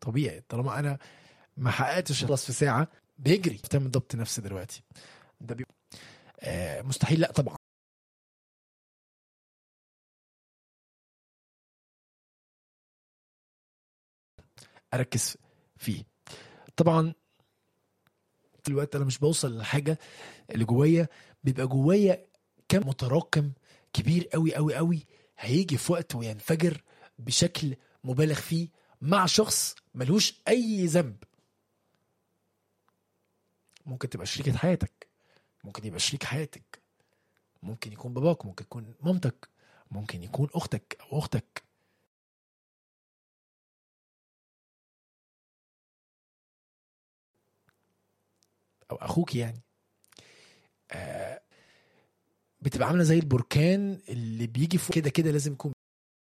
طبيعي طالما انا ما حققتش خلاص في ساعه بيجري تعمل ضبط نفس دلوقتي ده مستحيل. لا طبعا اركز فيه. طبعا دلوقتي انا مش بوصل للحاجه اللي جوايا، بيبقى جوايا كم متراكم كبير قوي قوي قوي، هيجي في وقت وينفجر بشكل مبالغ فيه مع شخص ملوش اي ذنب. ممكن تبقى شريكة حياتك، ممكن يبقى شريك حياتك، ممكن يكون باباك، ممكن يكون مامتك، ممكن يكون اختك او اختك او اخوك يعني. بتبقى عامله زي البركان اللي بيجي فوق كده كده لازم يكون